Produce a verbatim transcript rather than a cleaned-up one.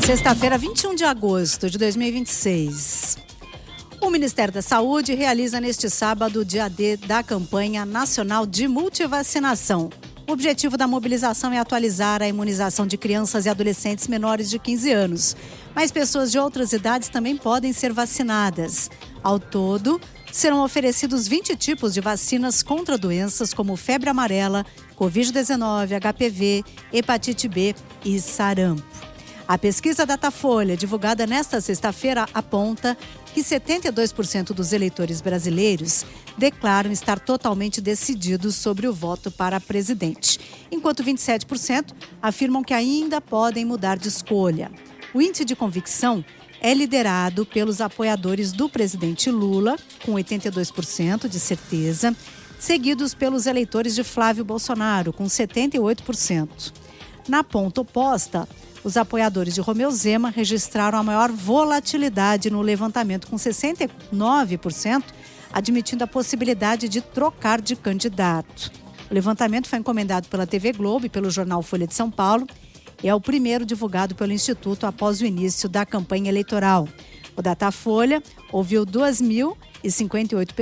Sexta-feira, vinte e um de agosto de dois mil e vinte e seis. O Ministério da Saúde realiza neste sábado o dia D da campanha nacional de multivacinação. O objetivo da mobilização é atualizar a imunização de crianças e adolescentes menores de quinze anos. Mas pessoas de outras idades também podem ser vacinadas. Ao todo, serão oferecidos vinte tipos de vacinas contra doenças como febre amarela, covid dezenove, H P V, hepatite B e sarampo. A pesquisa Datafolha, divulgada nesta sexta-feira, aponta que setenta e dois por cento dos eleitores brasileiros declaram estar totalmente decididos sobre o voto para presidente, enquanto vinte e sete por cento afirmam que ainda podem mudar de escolha. O índice de convicção é liderado pelos apoiadores do presidente Lula, com oitenta e dois por cento de certeza, seguidos pelos eleitores de Flávio Bolsonaro, com setenta e oito por cento. Na ponta oposta, os apoiadores de Romeu Zema registraram a maior volatilidade no levantamento, com sessenta e nove por cento admitindo a possibilidade de trocar de candidato. O levantamento foi encomendado pela T V Globo e pelo jornal Folha de São Paulo e é o primeiro divulgado pelo Instituto após o início da campanha eleitoral. O Datafolha ouviu duas mil e cinquenta e oito pessoas